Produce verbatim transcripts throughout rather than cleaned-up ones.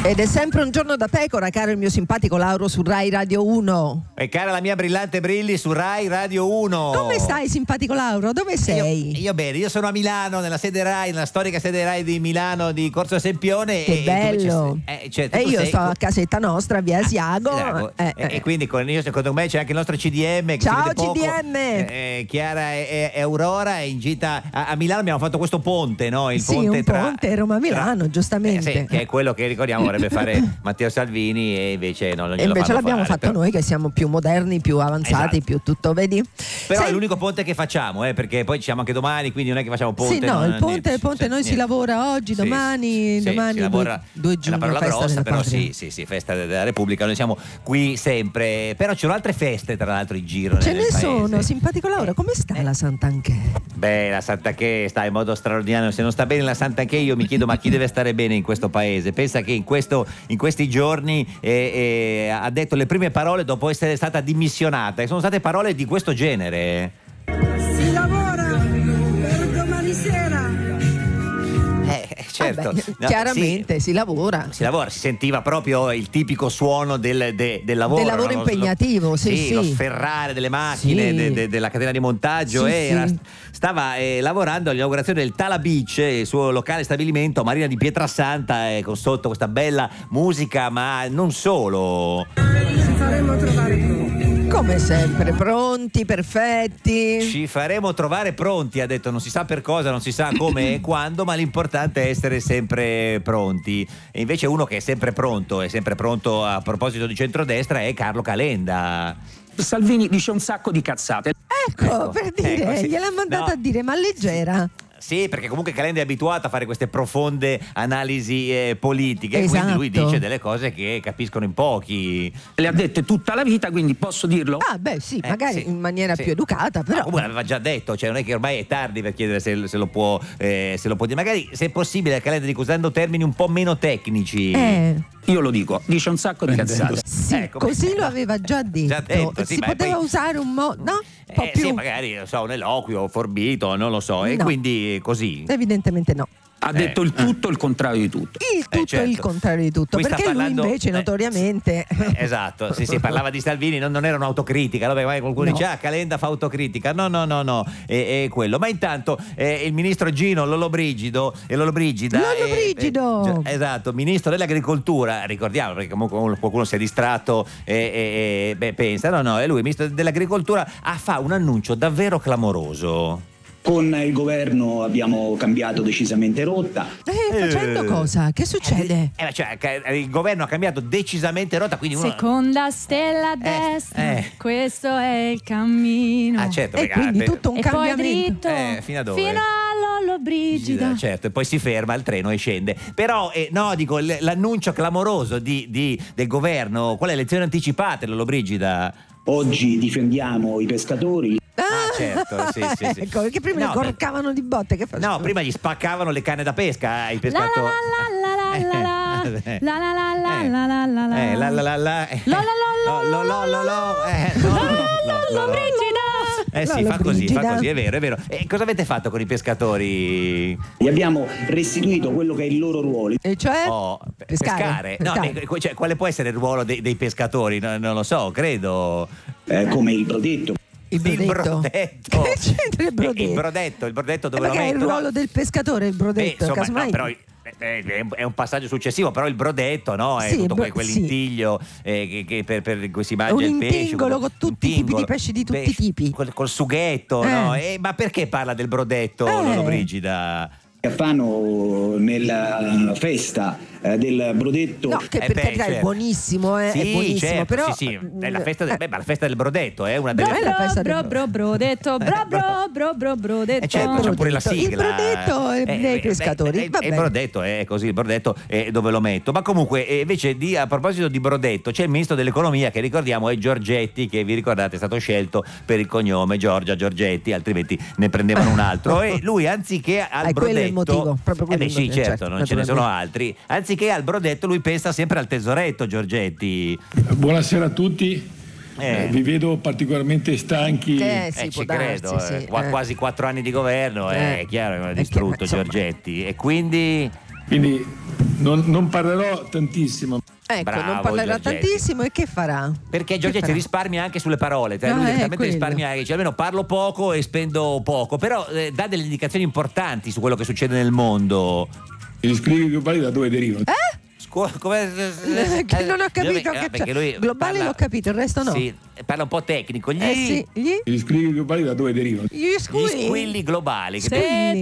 Ed è sempre un giorno da pecora, caro il mio simpatico Lauro su Rai Radio uno. E cara la mia brillante Brilli su Rai Radio uno. Come stai, simpatico Lauro? Dove sei? Io, io bene, io sono a Milano, nella sede Rai, nella storica sede Rai di Milano di Corso Sempione. Che e, bello. E, eh, cioè, e io sei, sto a casetta nostra, via Asiago. Ah, eh, e, eh. e quindi con, io, secondo me c'è anche il nostro C D M. Che Ciao si vede poco. C D M. Eh, Chiara e, e Aurora in gita a, a Milano abbiamo fatto questo ponte, no? Il sì, ponte un tra, ponte Roma-Milano, tra, giustamente. Eh, sì, che è quello che ricordiamo vorrebbe fare Matteo Salvini e invece no, non E glielo invece fanno l'abbiamo fare, fatto però. noi che siamo più moderni, più avanzati, Esatto. più tutto, vedi? Però Sei... è l'unico ponte che facciamo, eh, perché poi ci siamo anche domani, quindi non è che facciamo ponte. Sì, no, non, il ponte, niente, il ponte cioè, noi niente. si lavora oggi, Sì, domani, sì, domani si lavora, due è giugno, una parola festa grossa, della però patria. sì, sì, sì, festa della Repubblica, noi siamo qui sempre, però ci sono altre feste tra l'altro in giro Ce nel ne paese. sono, simpatico Laura, come sta Eh. la Sant'Anché? Beh, la Sant'Anché sta in modo straordinario. Se non sta bene la Sant'Anché, io mi chiedo ma chi deve stare bene in questo paese? Pensa che in, questo, in questi giorni eh, eh, ha detto le prime parole dopo essere stata dimissionata, e sono state parole di questo genere. Si lavora per domani sera. Eh, certo. Vabbè, No, chiaramente sì, si lavora. si lavora, si sentiva proprio il tipico suono del, de- del lavoro. Del lavoro no? Lo- impegnativo, sì, sì. lo sferrare delle macchine, Sì. de- de- della catena di montaggio. Sì, e era- sì. stava eh, lavorando all'inaugurazione del Tala Beach, il suo locale stabilimento a Marina di Pietrasanta, eh, con sotto questa bella musica, ma non solo. Ci faremo trovare pronti. Come sempre, pronti, perfetti. Ci faremo trovare pronti, ha detto, non si sa per cosa, non si sa come e quando, ma l'importante è essere sempre pronti. E invece uno che è sempre pronto, è sempre pronto a proposito di centrodestra, è Carlo Calenda. Salvini dice un sacco di cazzate. Ecco, Ecco, per dire, ecco, sì. gliel'ha mandata No. a dire, ma leggera. Sì, perché comunque Calenda è abituato a fare queste profonde analisi eh, politiche, e Esatto. quindi lui dice delle cose che capiscono in pochi. Le ha dette tutta la vita, quindi posso dirlo? Ah, beh, sì, Eh, magari sì, in maniera sì. più educata, Ma però. comunque l'aveva già detto, cioè non è che ormai è tardi per chiedere se, se lo può eh, se lo può dire. Magari se è possibile Calenda, dico, usando termini un po' meno tecnici. Eh, Io lo dico, dice un sacco di cazzate. sì, Ecco, così lo aveva già detto. Già detto, sì, si ma poteva poi- usare un modo, no? Un po' Eh, più. sì, magari non so, un eloquio, forbito, non lo so, e No. quindi così. Evidentemente no. Ha detto il tutto, il contrario di tutto. Il tutto certo. e il contrario di tutto. Qui sta Perché parlando- lui invece eh, notoriamente. Eh, esatto, sì, sì, parlava di Salvini, non, non era un'autocritica, no? Perché magari qualcuno No. dice ah, Calenda fa autocritica, no no no no, è, è quello. Ma intanto eh, il ministro Gino Lollobrigido e Lollobrigida Lollobrigido! eh, eh, esatto, ministro dell'agricoltura, ricordiamo perché comunque qualcuno si è distratto e, e- e, beh, pensa, no no, è lui, ministro dell'agricoltura, ha fa un annuncio davvero clamoroso. Con il governo abbiamo cambiato decisamente rotta. Eh, facendo Eh. cosa? Che succede? Eh, cioè, che il governo ha cambiato decisamente rotta, quindi uno... Seconda stella a destra, eh. questo è il cammino. Ah, certo, E perché- quindi per- tutto un e poi cambiamento. dritto Eh, fino a dove? Fino a Lollobrigida. Certo, e poi si ferma il treno e scende. Però, eh, no, dico, l- l'annuncio clamoroso di, di- del governo, quale elezioni anticipate, Lollobrigida? Oggi difendiamo i pescatori. Ah, certo, sì, sì, sì. Ecco, perché prima No, li corcavano di botte. Che facevano? No, prima gli spaccavano le canne da pesca ai La pescatori. la la la la la Eh, la la la la eh, la la la la eh, la la la la eh. La la la Lo, lo, lo, lo, lo, eh, no, no, no, no, no. Lollobrigida. Eh sì, fa così, fa Lollobrigida. così, è vero, è vero. E cosa avete fatto con i pescatori? Gli abbiamo restituito quello che è il loro ruolo. E cioè? Oh, pe- pescare. No, pescare. eh, cioè, quale può essere il ruolo dei, dei pescatori? No, non lo so, credo. eh, come il brodetto. Il Il brodetto. brodetto. Che c'entra il brodetto? Eh, Il brodetto, il brodetto Eh, dove lo perché è il metto? ruolo del pescatore, il Beh, brodetto. insomma, casomai. no, però eh, è un- è un passaggio successivo, però il brodetto, no? È Sì, tutto bro- quel- sì. quell'intiglio eh, che, che per, per cui si mangia Un il pesce. intingolo quello- con tutti i tipi intingolo, di pesci di tutti i pesce, tipi. Col, col sughetto, Eh. no? Eh, ma perché parla del brodetto, Eh. Lollobrigida? Che fanno nella festa eh, del brodetto. No, che Eh per beh, carità è certo. buonissimo, eh, Sì, è buonissimo, certo, però sì, sì. È la mm, festa del, eh, beh, ma la festa del brodetto è una Bro- delle la festa Bro del- bro bro brodetto. Bro bro bro bro brodetto. Eh certo, c'è pure la brodetto. Il sigla. brodetto è dei eh, pescatori, eh, eh, va il bene. brodetto è così, il brodetto è dove lo metto. Ma comunque, eh, invece, di, a proposito di brodetto, c'è il ministro dell'economia che ricordiamo è Giorgetti, che vi ricordate è stato scelto per il cognome Giorgia Giorgetti, altrimenti ne prendevano un altro. E lui, anziché al Eh, brodetto, quello è il motivo, proprio eh quello beh, il sì, motivo, certo, certo, non ce ne sono naturalmente. altri. Anziché al brodetto, lui pensa sempre al tesoretto, Giorgetti. Buonasera a tutti. Eh. Eh, vi vedo particolarmente stanchi. Eh, sì, Eh, può ci darsi, credo, sì, eh. Qua- eh. quasi quattro anni di governo, Eh. è chiaro che mi ha Eh, distrutto che- insomma. Giorgetti. E quindi Quindi Non, non parlerò tantissimo. Ecco, Bravo, non parlerà Giorgetti. tantissimo e che farà? Perché Giorgetti farà? risparmia anche sulle parole, cioè Ah, lui è direttamente quello. risparmia, dice almeno parlo poco e spendo poco, però eh, dà delle indicazioni importanti su quello che succede nel mondo. Gli squilli globali da dove derivano? Scu- come, Che non ho capito Dove- che eh, perché c'è. lui Globale parla- l'ho capito, il resto no. Sì, parla un po' tecnico. Gli, Eh sì, gli, Gli squilli globali da dove derivano? gli gli squilli. squilli globali. che- Se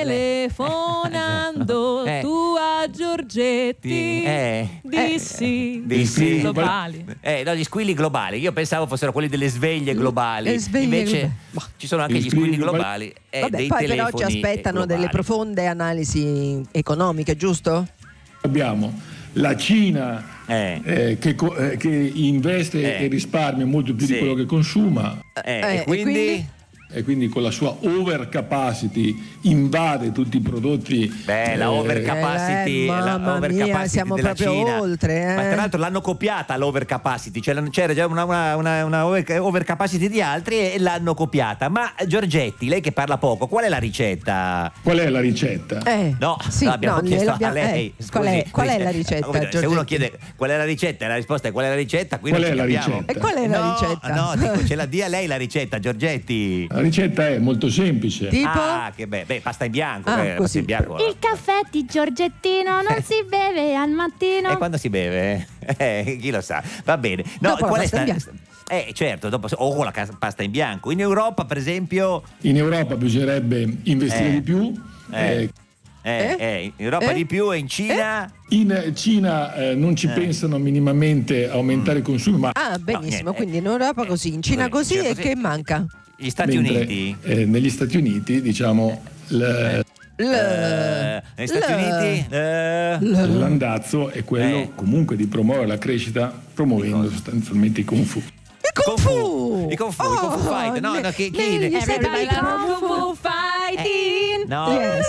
telefonando Eh. tu a Giorgetti Eh. dissi Di sì. globali. Eh, no, gli squilli globali. Io pensavo fossero quelli delle sveglie globali. Le sveglie Invece globali. Boh. ci sono anche Gli gli squilli squilli globali e Vabbè, dei poi però telefoni ci aspettano delle globali. profonde analisi economiche, giusto? Abbiamo la Cina Eh. eh, che, co- eh, che investe Eh. e risparmia molto più Sì. di quello che consuma, Eh, Eh, e e quindi, quindi? e quindi con la sua overcapacity invade tutti i prodotti. Beh, la eh, overcapacity, Eh, la mamma overcapacity mia, siamo della proprio Cina. oltre, eh. Ma tra l'altro l'hanno copiata l'overcapacity, cioè l'hanno- c'era già una, una, una, una over- overcapacity di altri e l'hanno copiata. Ma Giorgetti, lei che parla poco, qual è la ricetta? Qual è la ricetta? Eh, No, sì, l'abbiamo no, chiesto gliel'abbiamo- a lei. eh, qual, è, Scusi, qual è scusi, la ricetta, come dire, se Giorgetti? uno chiede qual è la ricetta e la risposta è qual è la ricetta, qui Qual non è ci la capiamo. ricetta? E qual è la no, ricetta? No, dico, ce la dia lei la ricetta, Giorgetti. La ricetta è molto semplice. Tipo? Ah, che beh, beh, pasta in bianco, Ah, eh, pasta così. in bianco. Il caffè di Giorgettino non si beve al mattino. E quando si beve? Eh, chi lo sa. Va bene. No, Dopo la qual è pasta in sta- Eh, certo, dopo, o con la ca- pasta in bianco. In Europa, per esempio, In Europa bisognerebbe investire Eh. di più. Eh. eh, eh, Eh? eh, in Europa Eh? di più e in Cina. in Cina eh, non ci pensano minimamente a aumentare i consumi, ma Ah, benissimo, niente. quindi in Europa così, in Cina così Cina e così. che manca? Gli Stati mentre, Uniti. eh, negli Stati Uniti, diciamo, l- L- Eh, negli Stati l- Uniti. eh, l'andazzo è quello Eh. comunque di promuovere la crescita promuovendo sostanzialmente i Kung Fu. Il Kung Fu! I Kung Fu, i Kung Fu Fight. No, ne- no, chi- chi- negli eh, Stati Everybody Uniti loves proprio- Kung Fu fighting. No. Yes.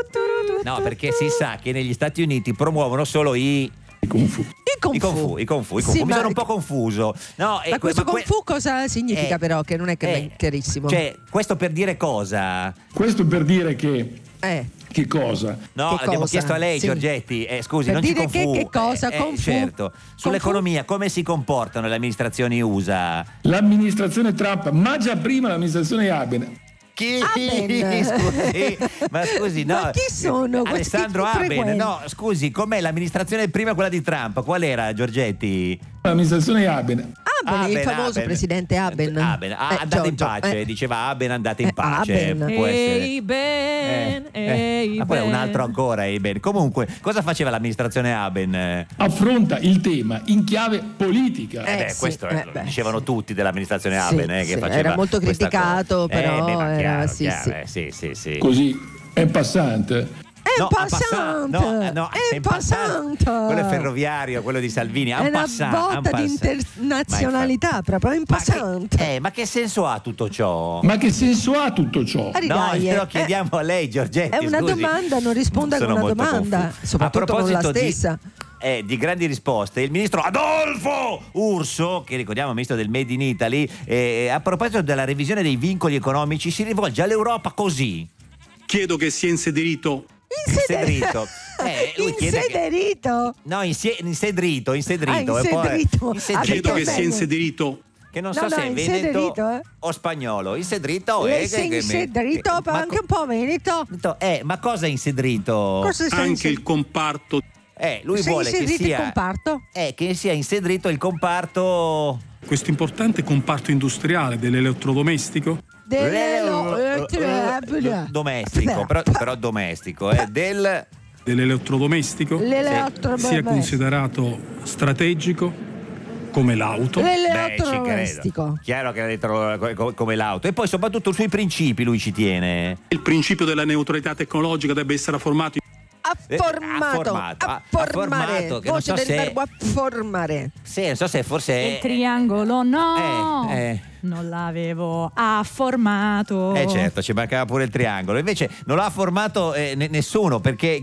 No, perché si sa che negli Stati Uniti promuovono solo i I Kung Fu. Il Kung I Kung Fu. Fu, i Kung Fu, i Kung Sì, Fu. Mi ma- sono un po' confuso. No, e Ma que- questo que- Kung Fu cosa significa eh, però? Che non è che eh, è chiarissimo. Cioè, questo per dire cosa? Questo per dire che Eh, che cosa? No, Che l'abbiamo cosa? chiesto a lei, Sì. Giorgetti. Eh, scusi, Per non ci dire che- confu- che cosa, Eh, Kung Fu? certo. Sull'economia, come si comportano le amministrazioni U S A? L'amministrazione Trump, ma già prima l'amministrazione Aben, Chi? Aben. Scusi, ma scusi, no. Ma chi sono questi Alessandro Aben. frequenti? No, scusi, com'è l'amministrazione prima quella di Trump? Qual era, Giorgetti? l'amministrazione Aben, Aben, il Aben, famoso Aben. presidente Aben. Aben, ah, Eh, andate in Giorgio, pace, eh. diceva Aben, andate in Eh, pace. Aben. Può essere. Ehi Ben, Eh, eh. ehi Ma poi un Ben. altro ancora, ehi Ben. Comunque, cosa faceva l'amministrazione Aben? affronta il tema in chiave politica. Eh, beh, sì, questo eh, eh, lo beh, dicevano sì. tutti dell'amministrazione Sì, Aben, eh, che sì, faceva era molto questa criticato, cosa. però Eh, beh, ma era- chiaro, sì, chiaro, sì. eh, sì, sì, sì. Così è passante. È No, un en passant, passant, no, eh, no, è en un passant. passant. Quello è ferroviario, quello di Salvini. È en una passant, en botta di passant. internazionalità, Ma infa- proprio in ma passant. che, eh, ma che senso ha tutto ciò? Ma che senso ha tutto ciò? Arri- No, dai, glielo eh. chiediamo a lei, Giorgetti. È una scusi. domanda, non risponda con Sono una molto domanda, confuso. soprattutto A non la proposito di- stessa. eh, di grandi risposte, il ministro Adolfo Urso, che ricordiamo ministro del Made in Italy, eh, a proposito della revisione dei vincoli economici, si rivolge all'Europa così. Chiedo che sia inserito Insedrito. Eh, lui chiede che- Insedrito. No, insie- insedrito, insedrito. Ah, e poi- insedrito. insedrito. Chiedo che bene. sia inserito Che non No, so no, se è veneto insedrito, eh. o spagnolo. Insedrito Lei è sei che- che- insedrito, che- ma ma anche co- un po' veneto. Eh, ma cosa è insedrito? Cosa sei anche insed- il comparto. Eh, lui sei vuole che insedrito il sia comparto? Eh, che sia insedrito il comparto Questo importante comparto industriale dell'elettrodomestico Dello- Eh, eh, domestico, però, però domestico, eh, del dell'elettrodomestico L'elettro- sia beh, considerato strategico come l'auto. Beh, ci l'elettrodomestico. credo. Chiaro che l'ha detto co- co- come l'auto. E poi soprattutto sui principi lui ci tiene. Il principio della neutralità tecnologica deve essere afformato Afformato, afformato, ah, afformare, afformato, che non voce so del se- verbo afformare. Sì, non so se forse Il è... triangolo no, Eh, eh. non l'avevo afformato. Eh certo, ci mancava pure il triangolo. Invece non l'ha formato eh, ne- nessuno perché